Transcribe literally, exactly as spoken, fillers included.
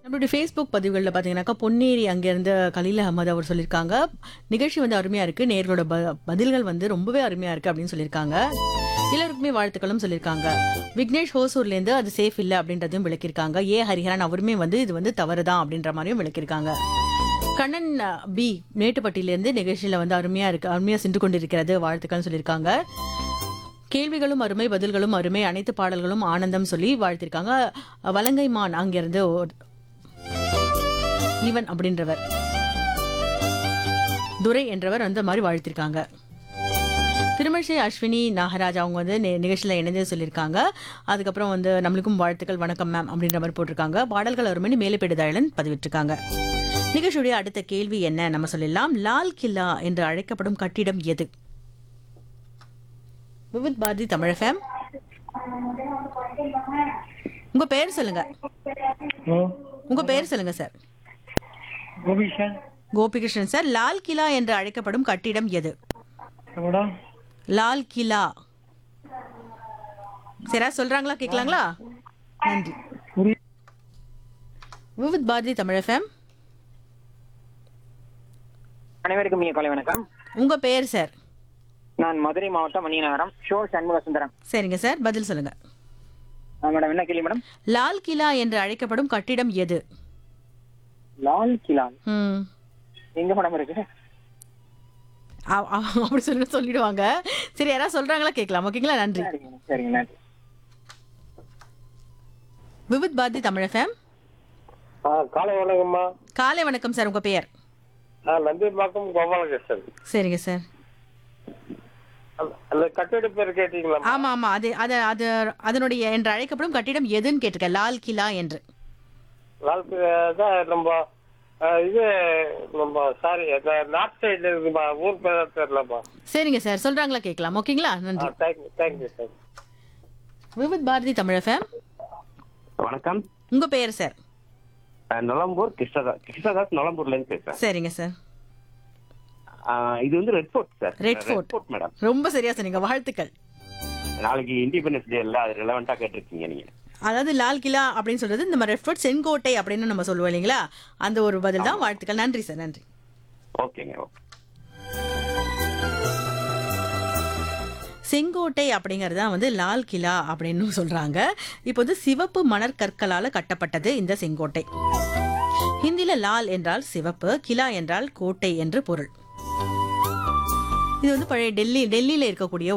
நம்மளுடைய ஃபேஸ்புக் பதிவுகளில் பார்த்தீங்கன்னாக்கா பொன்னேரி அங்கேருந்து கலீல் அகமது அவர் சொல்லியிருக்காங்க நிகழ்ச்சி வந்து அருமையாக இருக்குது, நேர்களோட ப பதில்கள் வந்து ரொம்பவே அருமையாக இருக்குது அப்படின்னு சொல்லியிருக்காங்க. எல்லாருக்குமே வாழ்த்துக்களும் சொல்லியிருக்காங்க. விக்னேஷ் ஹோசூர்லேருந்து அது சேஃப் இல்லை அப்படின்றதையும் விளக்கியிருக்காங்க. ஏ ஹரிஹரன் அவருமே வந்து இது வந்து தவறு தான் அப்படின்ற மாதிரியும் விளக்கியிருக்காங்க. கண்ணன் பி மேட்டுப்பட்டியிலேருந்து நிகழ்ச்சியில் வந்து அருமையாக இருக்குது, அருமையாக சென்று கொண்டிருக்கிறது, வாழ்த்துக்கள்னு சொல்லியிருக்காங்க. கேள்விகளும் அருமை, பதில்களும் அருமை, அனைத்து பாடல்களும் ஆனந்தம் சொல்லி வாழ்த்திருக்காங்க. வலங்கைமான் அங்கிருந்து ஈவன் அப்படின்றவர், துரை என்றவர் அந்த மாதிரி வாழ்த்திருக்காங்க. திருமழிசை அஸ்வினி நாகராஜ் அவங்க வந்து நிகழ்ச்சியில் இணைந்து சொல்லியிருக்காங்க. அதுக்கப்புறம் வந்து நம்மளுக்கும் வாழ்த்துக்கள், வணக்கம் மேம் அப்படின்ற மாதிரி போட்டிருக்காங்க. பாடல்கள் அருமைன்னு மேலப்பேடுதாழன் பதிவிட்டிருக்காங்க. நிகழ்ச்சியுடைய அடுத்த கேள்வி என்ன நம்ம சொல்லிடலாம். லால் கில்லா என்று அழைக்கப்படும் கட்டிடம் எது? விவித் பாரதி தமிழ் எஃப்எம். உங்க பேர் சொல்லுங்க. உங்க பேர் சொல்லுங்க சார். கோபிகிருஷ்ணன். கோபிகிருஷ்ணன் சார். லால் கிலா என்று அழைக்கப்படும் கட்டிடம் எது? லால் கிலா சரி சொல்றாங்களா, கேட்கலாங்களா? நன்றி. விவித் பாரதி தமிழ் எஃப்எம். அனைவருக்கும் இனிய காலை வணக்கம். உங்க பெயர் சார்? நான் மதுரை மாவட்டம் மணிநகரம் ஷோ சண்முக சுந்தரம். சரிங்க சார், பதில் சொல்லுங்க. மேடம் என்ன கேள்வி மேடம்? லால் கிலா என்று அழைக்கப்படும் கட்டிடம் எது? லால் கிலா ம் எங்க மேடம் இருக்கு? அ- அ- அப்படி சொல்லி சொல்லிடுவாங்க. சரி, யாராவது சொல்றாங்களா கேட்கலாம். ஓகேங்களா? நன்றி. சரிங்க சரிங்க நன்றி. விவித் பாரதி தமிழ் எஃப்எம். காலை வணக்கம்மா. காலை வணக்கம் சார். உங்க பெயர்? நான் நந்தியம்பாக்கம் கோபாலகிருஷ்ணன். சரிங்க சார். அந்த- அந்த கட்டிட பேர் கேட்டீங்களா? ஆமா ஆமா, அது அது அது அதனுடைய என்று அழைக்கப்படும் கட்டிடம் எதுன்னு கேட்டிருக்கேன். லால் கிலா என்று. லால் கிலா தான் நம்ம அஹ், இது நம்ம சாரி நார்த் சைடுல இருக்குமா, ஊர் பேர் தெரியலப்பா. சரிங்க சார், சொல்றாங்களா கேட்கலாம். ஓகேங்களா? நன்றி. Thank you thank you thank you. Vividh Bharathi Tamil FM. வணக்கம். உங்க பெயர் சார்? அஹ் நலம்பூர் கிருஷ்ணதாஸ் கிருஷ்ணதாஸ் நலம்பூர்ல இருந்து பேசுறேன். சரிங்க சார். அஹ் இது வந்து red fort sir. Red fort. Madam, ரொம்ப சரியா சொன்னீங்க, வாழ்த்துக்கள். நாளைக்கு இண்டிபெண்டன்ஸ் டே இல்ல, அது ரெலவெண்டா கேட்டிருக்கீங்க நீங்க. அதாவது லால் கிலா அப்படின்னு சொல்றது நம்ம ரெட் ஃபோர்ட் செங்கோட்டை அப்படின்னு நம்ம சொல்லுவோம் இல்லைங்களா, அந்த ஒரு பதில் தான். வாழ்த்துக்கள், நன்றி சார், நன்றி. ஓகேங்க. ஓகே. செங்கோட்டை அப்படிங்கிறது தான் வந்து லால் கிலா அப்படின்னு சொல்றாங்க. இப்போ வந்து சிவப்பு மணற்கற்களால கட்டப்பட்டது இந்த செங்கோட்டை. ஹிந்தில லால் என்றால் சிவப்பு, கிலா என்றால் கோட்டை என்று பொருள். இது வந்து பழைய டெல்லி டெல்லியில இருக்கக்கூடிய